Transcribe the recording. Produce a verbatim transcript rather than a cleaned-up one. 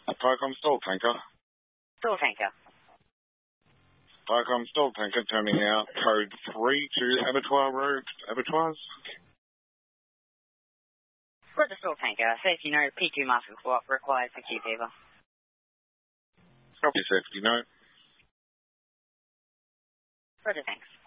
Viacom Stall Tanker. Stall Tanker. Viacom Stall Tanker turning out code three to Abattoir Road Abattoirs. Roger, Stall Tanker. Safety note, P two mask required for Q fever. Copy, safety note. Roger, thanks.